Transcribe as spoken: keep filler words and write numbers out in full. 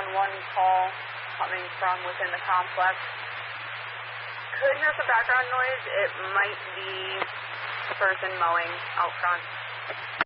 one call coming from within the complex. Could hear some background noise. It might be the person mowing out front.